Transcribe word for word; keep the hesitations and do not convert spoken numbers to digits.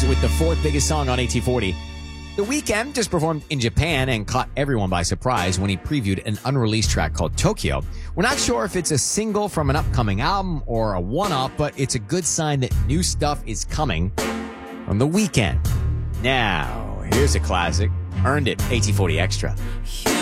with the fourth biggest song on A T forty. The Weeknd just performed in Japan and caught everyone by surprise when he previewed an unreleased track called Tokyo. We're not sure if it's a single from an upcoming album or a one-off, but it's a good sign that new stuff is coming from The Weeknd. Now, here's a classic. Earned It, A T forty Extra.